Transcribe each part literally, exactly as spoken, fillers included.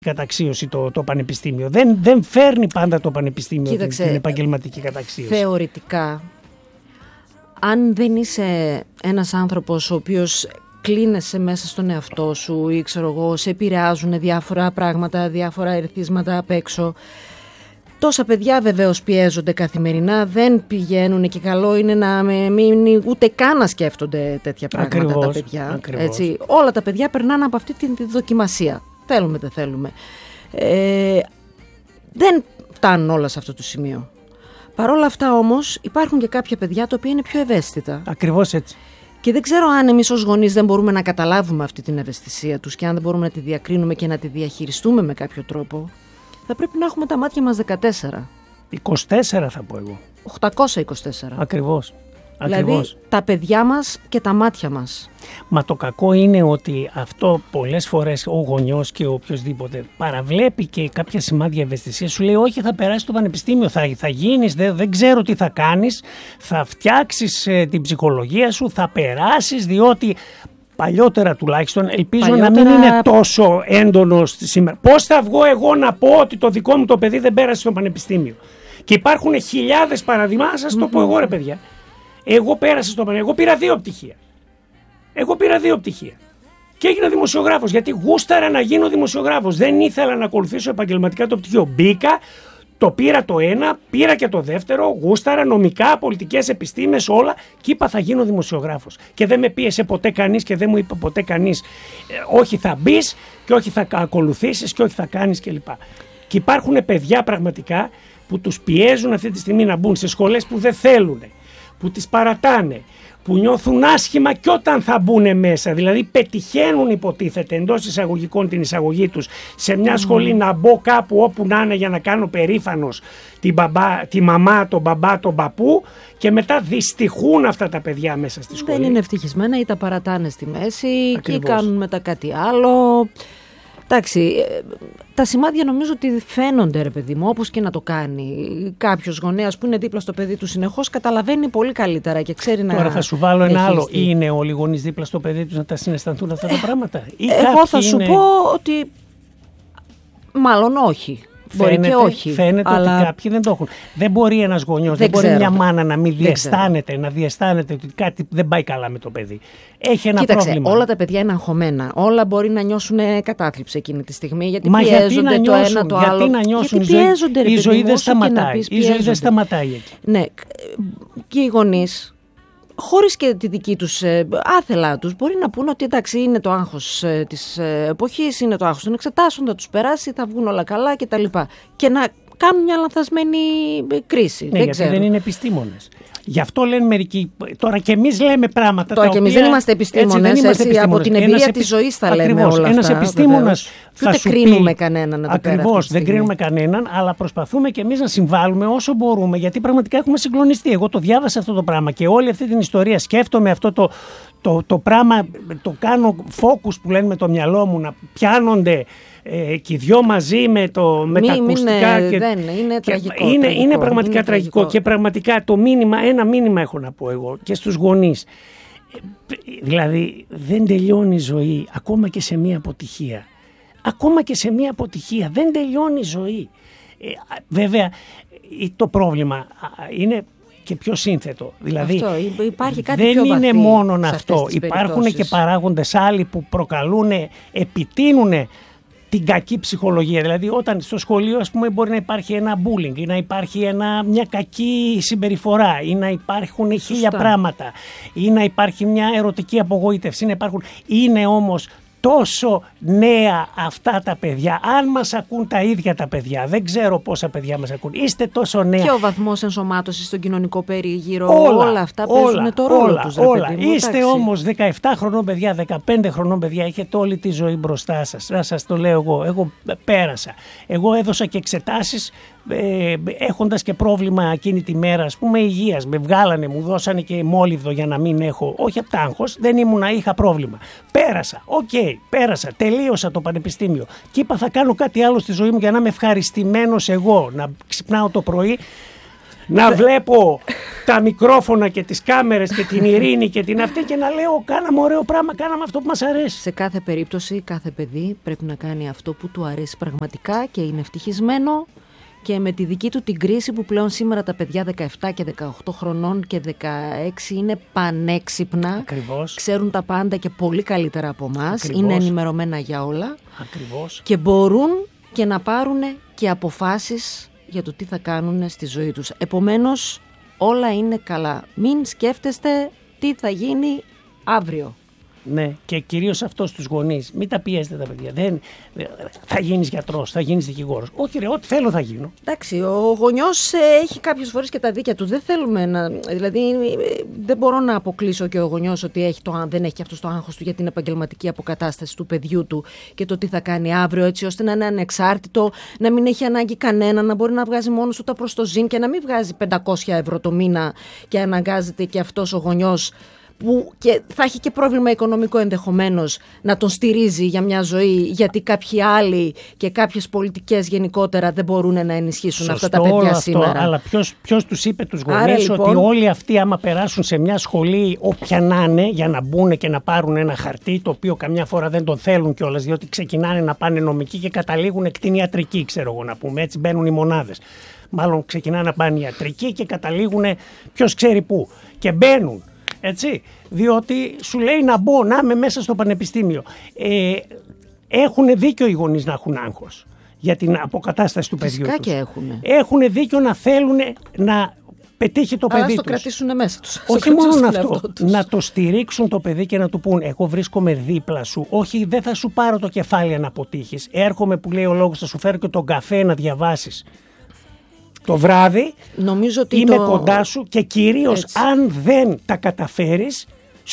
καταξίωση το, το πανεπιστήμιο. Δεν, δεν φέρνει πάντα το πανεπιστήμιο. Κοίταξε, την επαγγελματική καταξίωση. Θεωρητικά, αν δεν είσαι ένας άνθρωπος ο οποίος κλείνεσαι μέσα στον εαυτό σου ή ξέρω εγώ, σε επηρεάζουν διάφορα πράγματα, διάφορα ερεθίσματα απ' έξω. Τόσα παιδιά βεβαίως πιέζονται καθημερινά, δεν πηγαίνουν και καλό είναι να μην ούτε καν να σκέφτονται τέτοια πράγματα. Ακριβώς, τα παιδιά. Έτσι. Όλα τα παιδιά περνάνε από αυτή τη δοκιμασία. Θέλουμε, δεν θέλουμε. Ε, δεν φτάνουν όλα σε αυτό το σημείο. Παρ' όλα αυτά όμως υπάρχουν και κάποια παιδιά τα οποία είναι πιο ευαίσθητα. Ακριβώς έτσι. Και δεν ξέρω αν εμείς ως γονείς δεν μπορούμε να καταλάβουμε αυτή την ευαισθησία τους και αν δεν μπορούμε να τη διακρίνουμε και να τη διαχειριστούμε με κάποιο τρόπο. Θα πρέπει να έχουμε τα μάτια μας δεκατέσσερα. είκοσι τέσσερα θα πω εγώ. οκτακόσια είκοσι τέσσερα. Ακριβώς. Δηλαδή Ακριβώς. τα παιδιά μας και τα μάτια μας. Μα το κακό είναι ότι αυτό πολλές φορές ο γονιός και ο οποιοσδήποτε παραβλέπει και κάποια σημάδια ευαισθησία. Σου λέει όχι, θα περάσει το πανεπιστήμιο, θα, θα γίνεις, δεν, δεν ξέρω τι θα κάνεις, θα φτιάξεις ε, την ψυχολογία σου, θα περάσεις διότι... Παλιότερα τουλάχιστον, ελπίζω Παλιότερα... να μην είναι τόσο έντονο σήμερα. Πώς θα βγω εγώ να πω ότι το δικό μου το παιδί δεν πέρασε στο πανεπιστήμιο? Και υπάρχουν χιλιάδες παραδείγματα, σας το mm-hmm. πω εγώ ρε παιδιά. Εγώ πέρασα στο πανεπιστήμιο, εγώ πήρα δύο πτυχία. Εγώ πήρα δύο πτυχία. Και έγινα δημοσιογράφος, γιατί γούσταρα να γίνω δημοσιογράφος. Δεν ήθελα να ακολουθήσω επαγγελματικά το πτυχίο. Μπήκα, το πήρα το ένα, πήρα και το δεύτερο, γούσταρα, νομικά, πολιτικές επιστήμες, όλα και είπα θα γίνω δημοσιογράφος. Και δεν με πίεσε ποτέ κανείς και δεν μου είπε ποτέ κανείς ε, όχι θα μπεις και όχι θα ακολουθήσεις και όχι θα κάνεις κλπ. Και υπάρχουν παιδιά πραγματικά που τους πιέζουν αυτή τη στιγμή να μπουν σε σχολές που δεν θέλουν, που τις παρατάνε, που νιώθουν άσχημα και όταν θα μπουν μέσα. Δηλαδή πετυχαίνουν υποτίθεται εντός εισαγωγικών την εισαγωγή τους σε μια mm. σχολή να μπω κάπου όπου να είναι για να κάνω περήφανος την μπαμπά, τη μαμά, τον μπαμπά, τον παππού και μετά δυστυχούν αυτά τα παιδιά μέσα στη σχολή. Δεν είναι ευτυχισμένα ή τα παρατάνε στη μέση. Ακριβώς. Ή κάνουν μετά κάτι άλλο. Εντάξει, τα σημάδια νομίζω ότι φαίνονται ρε παιδί μου, όπως και να το κάνει. Κάποιος γονέας που είναι δίπλα στο παιδί του συνεχώς καταλαβαίνει πολύ καλύτερα και ξέρει να. Τώρα θα σου βάλω ένα άλλο. Είναι όλοι οι γονείς δίπλα στο παιδί τους να τα συναισθανθούν αυτά τα πράγματα? Ή εγώ θα σου είναι... πω ότι μάλλον όχι. Μπορεί Φαίνεται, και όχι. Φαίνεται αλλά... ότι κάποιοι δεν το έχουν. Δεν μπορεί ένας γονιός, δεν, δεν μπορεί μια μάνα να μην διαισθάνεται, να διαισθάνεται ότι κάτι δεν πάει καλά με το παιδί. Έχει ένα Κοίταξε, πρόβλημα. Όλα τα παιδιά είναι αγχωμένα. Όλα μπορεί να νιώσουν κατάθλιψη εκείνη τη στιγμή. Γιατί Μα πιέζονται γιατί να το νιώσουν, ένα το γιατί άλλο. Να νιώσουν, γιατί πιέζονται, η ζωή, ρε, η ζωή δεν σταματάει. σταματάει. Η ζωή δεν σταματάει εκεί. Ναι, και οι γονείς, χωρίς και τη δική τους ε, άθελά τους, μπορεί να πούνε ότι εντάξει είναι το άγχος ε, της ε, εποχής, είναι το άγχος των εξετάσεων, θα τους περάσει, θα βγουν όλα καλά κτλ. Και να κάνουν μια λανθασμένη κρίση. Ναι, δεν γιατί ξέρω. δεν είναι επιστήμονες. Γι' αυτό λένε μερικοί. Τώρα και εμείς λέμε πράγματα. Τώρα τα και εμείς οποία, δεν είμαστε επιστήμονες. Έτσι, δεν είμαστε έτσι, επιστήμονες. Από την εμπειρία επι... της ζωής θα Ακριβώς, λέμε όλα ένας αυτά. επιστήμονας θα σου πει. κρίνουμε κανέναν να το Ακριβώς, δεν κρίνουμε κανέναν, αλλά προσπαθούμε και εμείς να συμβάλλουμε όσο μπορούμε, γιατί πραγματικά έχουμε συγκλονιστεί. Εγώ το διάβασα αυτό το πράγμα και όλη αυτή την ιστορία σκέφτομαι αυτό το, το, το πράγμα, το κάνω focus που λένε με το μυαλό μου, να πιάνονται. Ε, και οι δυο μαζί με, το, με μη, τα ακουστικά είναι, και, δεν, είναι, και τραγικό, είναι, τραγικό, είναι πραγματικά είναι τραγικό. τραγικό Και πραγματικά το μήνυμα, ένα μήνυμα έχω να πω εγώ και στους γονείς, δηλαδή δεν τελειώνει η ζωή ακόμα και σε μία αποτυχία, ακόμα και σε μία αποτυχία δεν τελειώνει η ζωή. ε, βέβαια το πρόβλημα είναι και πιο σύνθετο. Δηλαδή αυτό, υπάρχει κάτι δεν πιο βαθύ είναι μόνο αυτό. Υπάρχουν περιπτώσεις. και παράγοντες άλλοι που προκαλούν, επιτείνουν την κακή ψυχολογία. Δηλαδή όταν στο σχολείο ας πούμε μπορεί να υπάρχει ένα bullying ή να υπάρχει ένα, μια κακή συμπεριφορά ή να υπάρχουν Σωστά. χίλια πράγματα ή να υπάρχει μια ερωτική απογοήτευση. Να υπάρχουν. Είναι όμως τόσο νέα αυτά τα παιδιά. Αν μας ακούν τα ίδια τα παιδιά, δεν ξέρω πόσα παιδιά μας ακούν, είστε τόσο νέα. Και ο βαθμός ενσωμάτωσης στον κοινωνικό περίγυρο, όλα, όλα αυτά όλα, παίζουν το ρόλο όλα, τους. Όλα. Ρε παιδί μου, είστε εντάξει. όμως δεκαεπτά χρονών παιδιά, δεκαπέντε χρονών παιδιά, έχετε όλη τη ζωή μπροστά σας. Να σας το λέω εγώ. Εγώ πέρασα. Εγώ έδωσα και εξετάσεις ε, έχοντας και πρόβλημα εκείνη τη μέρα, ας πούμε, υγείας. Με βγάλανε, μου δώσανε και μόλιβδο για να μην έχω. Όχι από τάγχος, δεν ήμουνα, είχα πρόβλημα. Πέρασα. Οκ, okay, πέρασα. Τελείωσα το πανεπιστήμιο. Και είπα θα κάνω κάτι άλλο στη ζωή μου για να είμαι ευχαριστημένος εγώ. Να ξυπνάω το πρωί να βλέπω τα μικρόφωνα και τις κάμερες και την ειρήνη και την αυτή και να λέω κάναμε ωραίο πράγμα, κάναμε αυτό που μας αρέσει. Σε κάθε περίπτωση, κάθε παιδί πρέπει να κάνει αυτό που του αρέσει πραγματικά και είναι ευτυχισμένο. Και με τη δική του την κρίση που πλέον σήμερα τα παιδιά δεκαεπτά και δεκαοκτώ χρονών και δεκαέξι είναι πανέξυπνα. Ακριβώς. Ξέρουν τα πάντα και πολύ καλύτερα από εμάς. Είναι ενημερωμένα για όλα. Ακριβώς. Και μπορούν και να πάρουν και αποφάσεις για το τι θα κάνουν στη ζωή τους. Επομένως όλα είναι καλά. Μην σκέφτεστε τι θα γίνει αύριο. Ναι, και κυρίως αυτό στους γονείς. Μην τα πιέζετε τα παιδιά. Δεν, θα γίνεις γιατρός, θα γίνεις δικηγόρος. Όχι, ρε, ό,τι θέλω θα γίνω. Εντάξει, ο γονιός έχει κάποιες φορές και τα δίκαια του. Δεν θέλουμε να. Δηλαδή, δεν μπορώ να αποκλείσω και ο γονιός ότι έχει το, δεν έχει και αυτό το άγχος του για την επαγγελματική αποκατάσταση του παιδιού του και το τι θα κάνει αύριο, έτσι ώστε να είναι ανεξάρτητο, να μην έχει ανάγκη κανένα, να μπορεί να βγάζει μόνος του τα προστοζήν και να μην βγάζει πεντακόσια ευρώ το μήνα και αναγκάζεται και αυτός ο γονιός. Που και θα έχει και πρόβλημα οικονομικό ενδεχομένως να τον στηρίζει για μια ζωή, γιατί κάποιοι άλλοι και κάποιες πολιτικές γενικότερα δεν μπορούν να ενισχύσουν. Σωστό, αυτά τα παιδιά αυτό, σήμερα. Αλλά ποιος, ποιος τους είπε τους γονείς λοιπόν, ότι όλοι αυτοί άμα περάσουν σε μια σχολή όποια να είναι για να μπουν και να πάρουν ένα χαρτί, το οποίο καμιά φορά δεν τον θέλουν κιόλας, διότι ξεκινάνε να πάνε νομική και καταλήγουν εκτινιατρική, ξέρω εγώ να πούμε, έτσι μπαίνουν οι μονάδες. Μάλλον ξεκινάνε να πάνε ιατρική και καταλήγουν ποιος ξέρει πού και μπαίνουν. Έτσι, διότι σου λέει να μπω, να είμαι μέσα στο πανεπιστήμιο. Ε, έχουν δίκιο οι γονείς να έχουν άγχος για την αποκατάσταση του παιδιού τους. Φυσικά και έχουν. Έχουν δίκιο να θέλουν να πετύχει το Αλλά παιδί τους. τους. Αλλά το κρατήσουν μέσα τους. Όχι μόνο αυτό, να το στηρίξουν το παιδί και να του πούν εγώ βρίσκομαι δίπλα σου. Όχι, δεν θα σου πάρω το κεφάλι να αποτύχεις. Έρχομαι που λέει ο λόγος, θα σου φέρω και τον καφέ να διαβάσεις. Το βράδυ νομίζω ότι είμαι το... κοντά σου και κυρίως έτσι. Αν δεν τα καταφέρεις,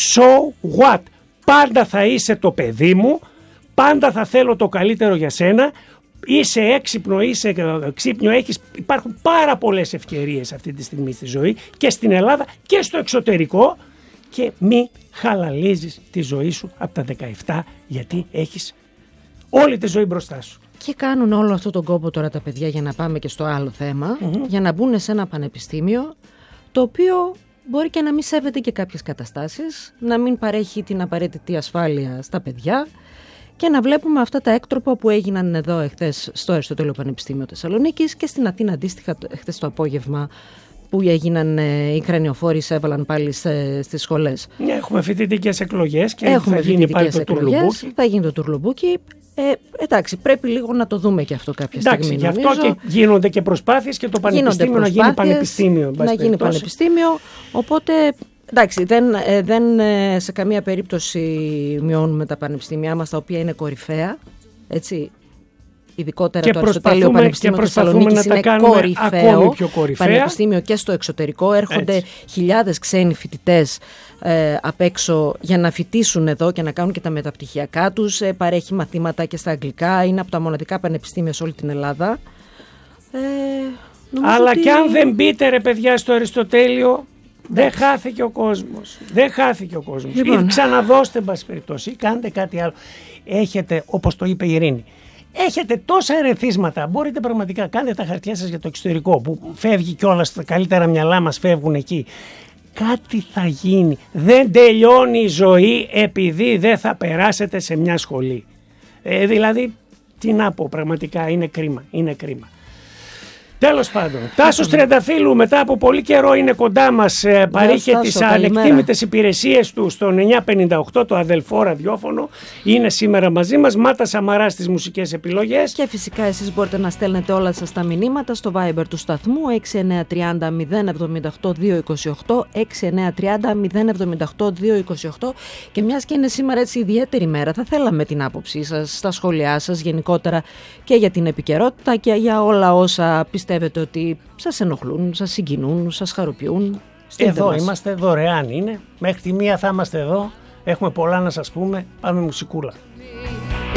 so what? Πάντα θα είσαι το παιδί μου, πάντα θα θέλω το καλύτερο για σένα, είσαι έξυπνο, είσαι ξύπνιο, έχεις, υπάρχουν πάρα πολλές ευκαιρίες αυτή τη στιγμή στη ζωή και στην Ελλάδα και στο εξωτερικό και μη χαλαλίζεις τη ζωή σου από τα δεκαεπτά γιατί έχεις όλη τη ζωή μπροστά σου. Και κάνουν όλο αυτό τον κόπο τώρα τα παιδιά για να πάμε και στο άλλο θέμα, mm-hmm. για να μπουν σε ένα πανεπιστήμιο το οποίο μπορεί και να μην σέβεται και κάποιες καταστάσεις, να μην παρέχει την απαραίτητη ασφάλεια στα παιδιά και να βλέπουμε αυτά τα έκτροπα που έγιναν εδώ εχθές στο Αριστοτέλειο Πανεπιστήμιο Θεσσαλονίκης και στην Αθήνα αντίστοιχα εχθές το απόγευμα που έγιναν ε, οι κρανιοφόροι έβαλαν πάλι σε, στις σχολές. Έχουμε φοιτητικές εκλογές και Έχουμε θα γίνει πάλι το τουρλουμπούκι. Θα γίνει το τουρλουμπούκι. Ε, εντάξει, πρέπει λίγο να το δούμε και αυτό κάποια εντάξει, στιγμή. Εντάξει, γι' αυτό και γίνονται και προσπάθειες και το πανεπιστήμιο να γίνει πανεπιστήμιο. Να γίνει πανεπιστήμιο, οπότε εντάξει, δεν, δεν σε καμία περίπτωση μειώνουμε τα πανεπιστήμια μας, τα οποία είναι κορυφαία, έτσι. Ειδικότερα και το Αριστοτέλειο Πανεπιστήμιο Θεσσαλονίκης είναι κορυφαίο πανεπιστήμιο και στο εξωτερικό. Έρχονται έτσι. Χιλιάδες ξένοι φοιτητές ε, απ' έξω για να φοιτήσουν εδώ και να κάνουν και τα μεταπτυχιακά τους. Ε, παρέχει μαθήματα και στα αγγλικά. Είναι από τα μοναδικά πανεπιστήμια σε όλη την Ελλάδα. Ε, Αλλά ότι... και αν δεν μπείτε ρε παιδιά στο Αριστοτέλειο, δεν χάθηκε ο κόσμος. Δεν χάθηκε ο κόσμος. Λοιπόν. Ή ξαναδώστε, εν πάση περιπτώσει, ή κάντε κάτι άλλο. Έχετε, όπως το είπε η Ειρήνη, έχετε τόσα ερεθίσματα. Μπορείτε πραγματικά, κάντε τα χαρτιά σας για το εξωτερικό που φεύγει κιόλας, τα καλύτερα μυαλά μας φεύγουν εκεί. Κάτι θα γίνει. Δεν τελειώνει η ζωή επειδή δεν θα περάσετε σε μια σχολή. Ε, δηλαδή, τι να πω, πραγματικά είναι κρίμα. Είναι κρίμα. Τέλος πάντων, Τάσος Τριανταφύλου μετά από πολύ καιρό είναι κοντά μας, ε, παρήχε Τάσο, τις ανεκτήμητες υπηρεσίες του στον εννιακόσια πενήντα οκτώ, το αδελφό ραδιόφωνο, είναι σήμερα μαζί μας. Μάτα Σαμαρά στις μουσικές επιλογές. Και φυσικά εσείς μπορείτε να στέλνετε όλα σας τα μηνύματα στο Viber του σταθμού έξι εννιά τρία μηδέν μηδέν επτά οκτώ δύο είκοσι οκτώ, έξι εννιά τρία μηδέν μηδέν επτά οκτώ δύο είκοσι οκτώ. Και μιας και είναι σήμερα έτσι ιδιαίτερη μέρα, θα θέλαμε την άποψή σας, στα σχόλιά σας γενικότερα και για την επικαιρότητα και για όλα όσα πιστεύετε ότι σας ενοχλούν, σας συγκινούν, σας χαροποιούν. Εδώ μας. Είμαστε, δωρεάν είναι. Μέχρι τη μία θα είμαστε εδώ. Έχουμε πολλά να σας πούμε. Πάμε μουσικούλα.